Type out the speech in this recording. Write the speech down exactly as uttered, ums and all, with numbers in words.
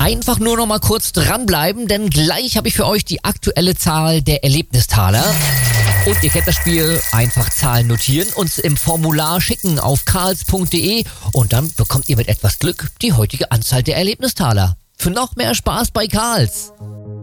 Einfach nur noch mal kurz dranbleiben, denn gleich habe ich für euch die aktuelle Zahl der Erlebnistaler. Und ihr kennt das Spiel, einfach Zahlen notieren, uns im Formular schicken auf karls punkt de und dann bekommt ihr mit etwas Glück die heutige Anzahl der Erlebnistaler. Für noch mehr Spaß bei Karls.